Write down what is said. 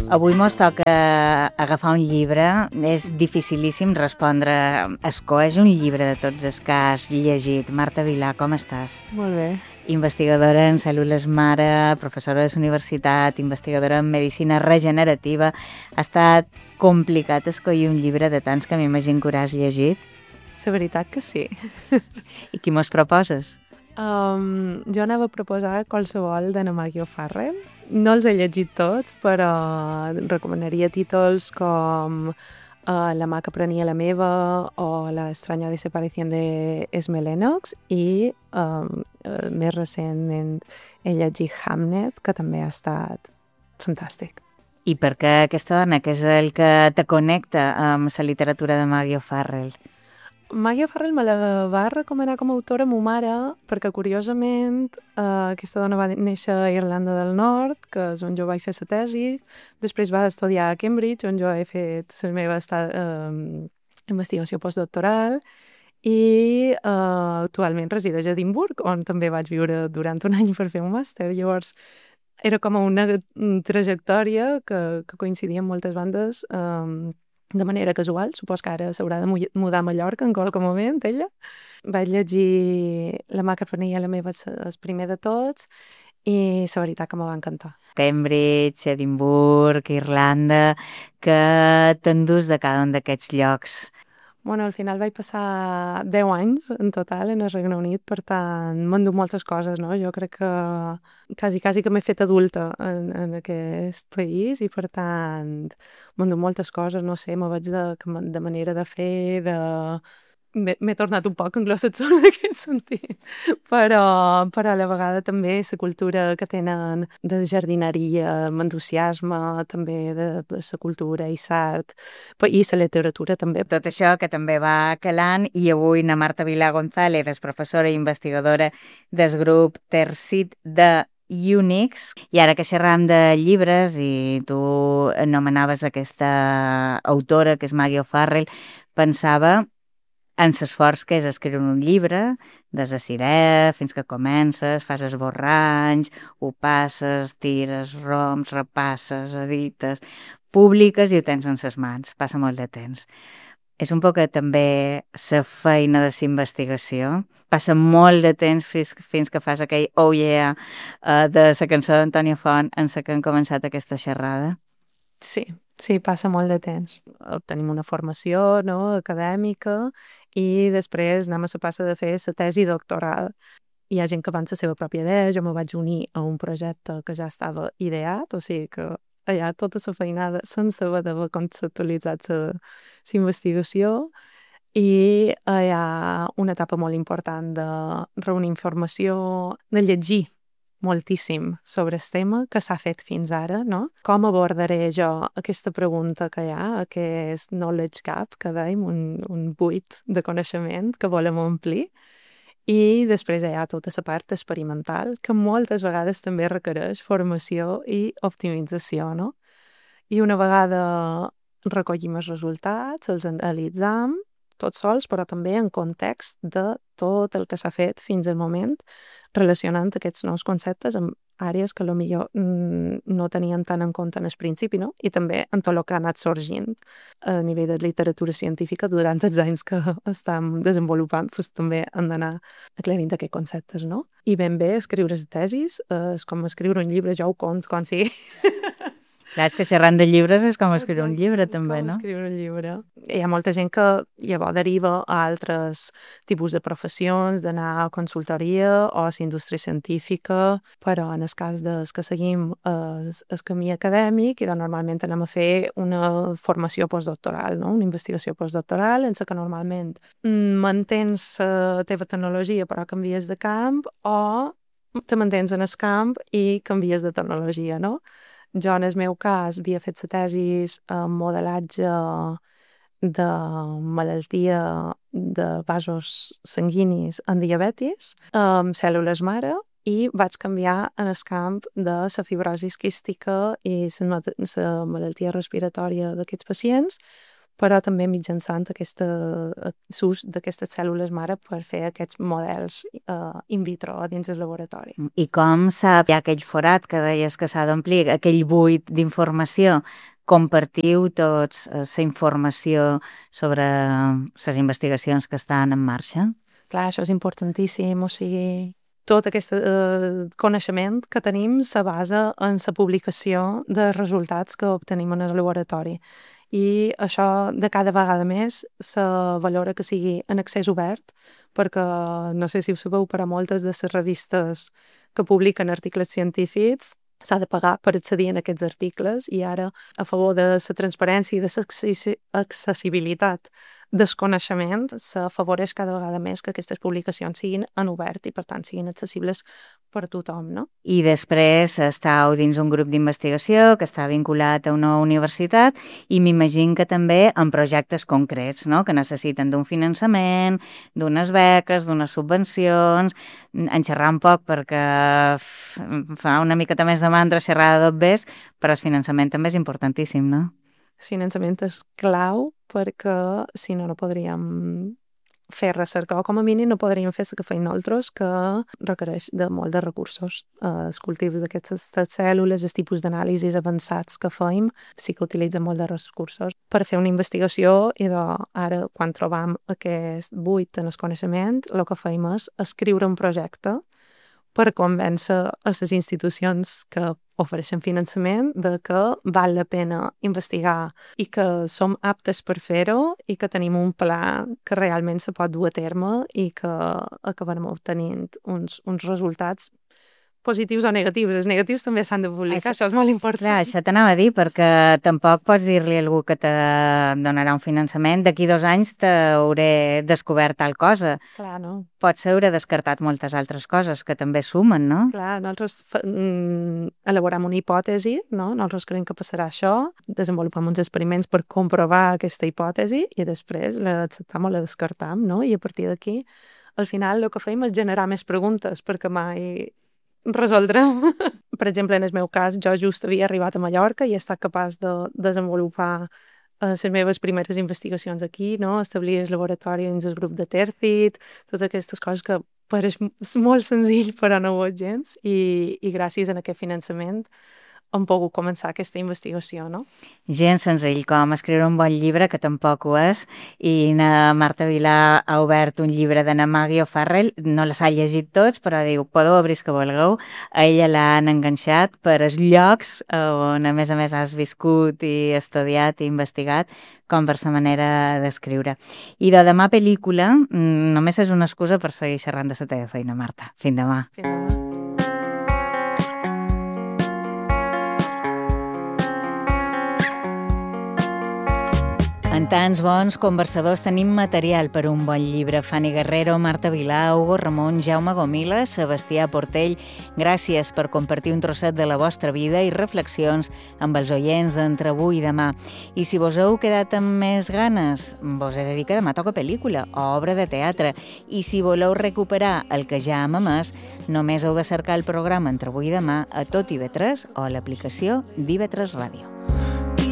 Avui mos toca agafar un llibre. És dificilíssim respondre. Escoeix un llibre de tots els que has llegit. Marta Vilà, com estàs? Molt bé. Investigadora en cèl·lules mare, professora de la universitat, investigadora en medicina regenerativa. Ha estat complicat escollir un llibre de tants que m'imagino que hauràs llegit. La veritat que sí. I qui mos proposes? Jo anava a proposar qualsevol d'Anna Maria O'Farrell. No els he llegit tots, però recomanaria títols com La mà que prenia la meva o La estranya desaparición de Esme Lennox i més recentment he llegit Hamnet, que també ha estat fantàstic. I per què aquesta dona, que és el que te connecta amb la literatura de Maggie O'Farrell? Maggie O'Farrell me la va recomanar com a autora ma mare perquè, curiosament, aquesta dona va néixer a Irlanda del Nord, que és on jo vaig fer la tesi. Després va estudiar a Cambridge, on jo he fet la meva investigació postdoctoral, i actualment resideix a Edimburg, on també vaig viure durant un any per fer un màster. Llavors, era com una trajectòria que coincidia amb moltes bandes de manera casual. Supos que ara s'haurà de mudar a Mallorca en qualsevol moment, ella. Vaig llegir La mà que prenia la meva, el primer de tots, i la veritat que me va encantar. Cambridge, Edimburg, Irlanda, que t'endús de cada un d'aquests llocs? Bueno, al final vaig passar 10 anys en total en el Regne Unit, per tant, m'endú moltes coses, no? Jo crec que quasi que m'he fet adulta en aquest país i, per tant, m'endú moltes coses, no sé, me veig de manera de fer, m'he tornat un poc anglosaxó en aquest sentit, però a la vegada també la cultura que tenen de jardineria, amb entusiasme, també de la cultura i l'art, i la literatura també. Tot això que també va calant, i avui na Marta Vilà González és professora i investigadora del grup Tercit de Unix. I ara que xerram de llibres i tu anomenaves aquesta autora, que és Maggie O'Farrell, pensava en l'esforç que és escriure un llibre, des de Sirè fins que comences, fas esborranys, ho passes, tires, romps, repasses, edites, publiques i ho tens en les mans. Passa molt de temps. És un poc també la feina de la investigació. Passa molt de temps fins que fas aquell oh yeah de la cançó d'Antònia Font en la que hem començat aquesta xerrada. Sí, passa molt de temps. Obtenim una formació, no, acadèmica, i després anem a la passa de fer la tesi doctoral. Hi ha gent que va amb la seva pròpia idea. Jo me vaig unir a un projecte que ja estava ideat, o sigui que allà tota la feinada sense haver d'haver conceptualitzat la investigació, i hi ha una etapa molt important de reunir informació, de llegir moltíssim sobre el tema que s'ha fet fins ara, no? Com abordaré jo aquesta pregunta que hi ha, aquest knowledge gap, que dèiem, un buit de coneixement que volem omplir, i després hi ha tota la part experimental, que moltes vegades també requereix formació i optimització, no? I una vegada recollim els resultats, els analitzam, tots sols, però també en context de tot el que s'ha fet fins al moment, relacionant aquests nous conceptes amb àrees que potser no teníem tant en compte en el principi, no? I també en tot el que ha anat sorgint a nivell de literatura científica durant els anys que estem desenvolupant, doncs també han d'anar aclarint aquests conceptes, no? I ben bé, escriure les tesis és com escriure un llibre, jo ho conto com sigui. Clar, és que xerrant de llibres és com escriure un llibre, també, no? És com escriure un llibre. Hi ha molta gent que llavors deriva a altres tipus de professions, d'anar a consultoria o a la indústria científica, però en el cas dels que seguim el camí acadèmic, normalment anem a fer una formació postdoctoral, no? Una investigació postdoctoral en la que normalment mantens la teva tecnologia però canvies de camp, o te mantens en el camp i canvies de tecnologia, no? Jo, en el meu cas, havia fet la tesi en modelatge de malaltia de vasos sanguinis en diabetis, amb cèl·lules mare, i vaig canviar en el camp de la fibrosi quística i la malaltia respiratòria d'aquests pacients però també mitjançant l'ús d'aquestes cèl·lules mare per fer aquests models in vitro dins el laboratori. I com sap, hi ha aquell forat que deies que s'ha d'omplir, aquell buit d'informació? Compartiu tots la informació sobre les investigacions que estan en marxa? Clar, això és importantíssim, o sigui, tot aquest coneixement que tenim se basa en la publicació dels resultats que obtenim en el laboratori. I això de cada vegada més se valora que sigui en accés obert, perquè no sé si ho sabeu, però moltes de les revistes que publiquen articles científics s'ha de pagar per accedir a aquests articles, i ara, a favor de la transparència i de l'accessibilitat del coneixement, s'afavoreix cada vegada més que aquestes publicacions siguin en obert i, per tant, siguin accessibles per tothom, no? I després estàu dins un grup d'investigació que està vinculat a una universitat i m'imagino que també en projectes concrets, no?, que necessiten d'un finançament, d'unes beques, d'unes subvencions. En xerrar un poc perquè fa una miqueta més de mandra xerrar de tot ves, però el finançament també és importantíssim, no? El finançament és clau perquè si no, no podríem fer recerca, o com a mínim no podríem fer la que feim nosaltres, que requereix de molt de recursos. Els cultius d'aquestes cèl·lules, els tipus d'anàlisis avançats que feim, sí que utilitzen molt de recursos per fer una investigació, i ara, quan trobam aquest buit en el coneixement, el que feim és escriure un projecte per convèncer a les institucions que ofereixen finançament de que val la pena investigar i que som aptes per fer-ho i que tenim un pla que realment se pot dur a terme i que acabarem obtenint uns resultats positius o negatius. Els negatius també s'han de publicar, això és molt important. Clar, això t'anava a dir, perquè tampoc pots dir-li a algú que te donarà un finançament, d'aquí 2 anys t'hauré descobert tal cosa. Clar, no? Potser hauré descartat moltes altres coses que també sumen, no? Clar, nosaltres elaborem una hipòtesi, no? Nosaltres creiem que passarà això, desenvolupem uns experiments per comprovar aquesta hipòtesi i després l'acceptam o la descartam, no? I a partir d'aquí, al final, el que fem és generar més preguntes, perquè mai resoldrem. Per exemple, en el meu cas, jo just havia arribat a Mallorca i he estat capaç de desenvolupar les meves primeres investigacions aquí, no? Establir el laboratori dins el grup de Tercit, totes aquestes coses que pareix molt senzill, però no ho és gens, i gràcies a aquest finançament hem pogut començar aquesta investigació, no? Gens senzill, com escriure un bon llibre, que tampoc ho és, i na Marta Vilà ha obert un llibre de na Maggie O'Farrell, no les ha llegit tots, però diu, podeu obrir que vulgueu. A ella l'han enganxat per els llocs on a més has viscut i estudiat i investigat, com per sa manera d'escriure. I de demà pel·lícula només és una excusa per seguir xerrant de la teva feina, Marta. Fins demà. Fins demà. En tants bons conversadors tenim material per un bon llibre. Fanny Guerrero, Marta Vilà, Hugo Ramon, Jaume Gomila, Sebastià Portell, gràcies per compartir un trosset de la vostra vida i reflexions amb els oients d'Entre avui i demà. I si vos heu quedat amb més ganes, vos he de dir que demà toca pel·lícula o obra de teatre. I si voleu recuperar el que ja hem emès, només heu de cercar el programa Entre avui i demà a tot IB3 o a l'aplicació d'IB3 Ràdio.